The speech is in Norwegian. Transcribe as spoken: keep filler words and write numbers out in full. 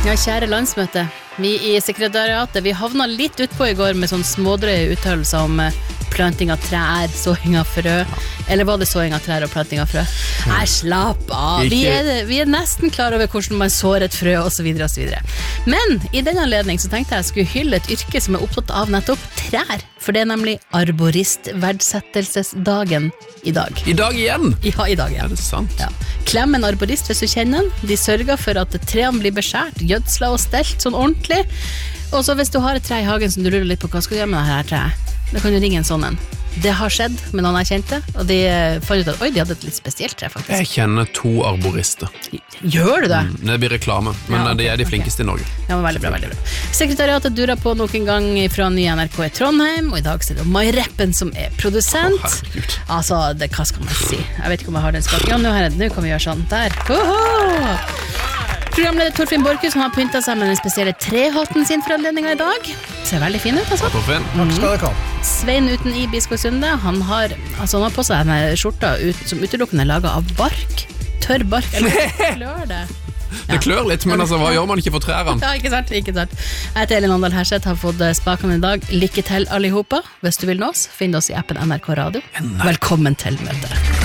Ja, kjære landsmøte. Vi i sekretariatet, vi havna litt utpå i går med sånn smådrøye uttalelser om planting av trær, såing av frø. Eller var det såing av trær og planting av frø? Nei, slapp av. Vi er, vi er nesten klar over hvordan man sår et frø, og så videre, og så videre. Men i denne anledning så tenkte jeg jeg skulle hylle et yrke som er opptatt av nettopp trær. For det er nemlig arborist-verdsettelsesdagen i dag. I dag igjen? Ja, i dag igjen. Er det sant? Ja. Klem en arborist hvis du kjenner den. De sørger for at trærne blir beskjært, gjødsla og stelt sånn ordentlig. Og så hvis du har et tre i hagen som du lurer litt på, hva skal du gjøre med det her treet? Da kan du ringe en sånn en. Det har skjedd med noen jeg kjente, og de fant ut at oi, de hadde et litt spesielt tre faktisk. Jeg kjenner to arborister. Gjør du det? Mm, det blir reklame, men ja, okay, de er de flinkeste okay. i Norge. Ja, men veldig bra, veldig bra. Sekretariatet durer på noen gang fra nye N R K i Trondheim, og i dag er det Mai Reppen som er produsent. Åh, altså, det, hva skal man si? Jeg vet ikke om jeg har den skapen. Ja, nå, her, nå kan vi gjøre sånn. Der. Oho! Programleder Torfinn Borchhus, han har pyntet seg med den spesielle trehatten sin for anledningen i dag. Ser veldig fin ut, altså. Torfinn. Mm. Takk skal dere ha. Svein uten i Biskåsunde, han har, altså, han har på seg denne skjorta ut, som utelukkende er laget av bark. Tørr bark, eller klør det? Ja. Det klør litt, men altså, hva gjør man ikke for trærne? Ja, ikke sant, ikke sant. Jeg heter Elin Åndal Herseth, har fått spakene i dag. Lykke til, allihopa. Hvis du vil nå oss, finn oss i appen N R K Radio. Velkommen til møtet.